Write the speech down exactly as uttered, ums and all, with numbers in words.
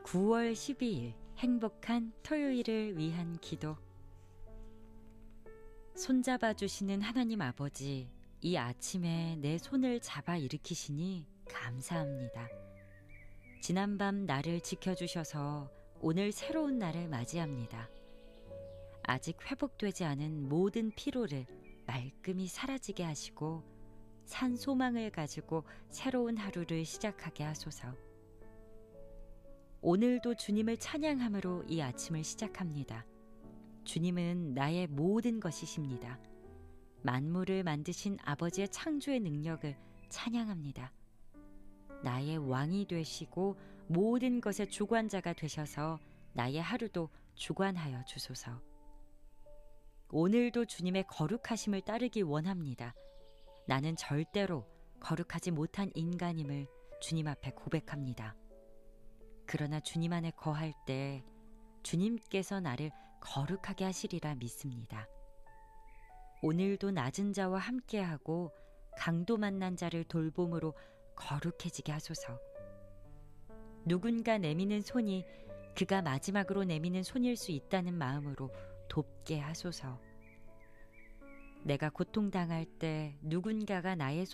구월 십이일 행복한 토요일을 위한 기도. 손잡아 주시는 하나님 아버지, 이 아침에 내 손을 잡아 일으키시니 감사합니다. 지난밤 나를 지켜주셔서 오늘 새로운 날을 맞이합니다. 아직 회복되지 않은 모든 피로를 말끔히 사라지게 하시고 산 소망을 가지고 새로운 하루를 시작하게 하소서. 오늘도 주님을 찬양함으로 이 아침을 시작합니다. 주님은 나의 모든 것이십니다. 만물을 만드신 아버지의 창조의 능력을 찬양합니다. 나의 왕이 되시고 모든 것의 주관자가 되셔서 나의 하루도 주관하여 주소서. 오늘도 주님의 거룩하심을 따르기 원합니다. 나는 절대로 거룩하지 못한 인간임을 주님 앞에 고백합니다. 그러나 주님 안에 거할 때 주님께서 나를 거룩하게 하시리라 믿습니다. 오늘도 낮은 자와 함께하고 강도 만난 자를 돌봄으로 거룩해지게 하소서. 누군가 내미는 손이 그가 마지막으로 내미는 손일 수 있다는 마음으로 돕게 하소서. 내가 고통당할 때 누군가가 나의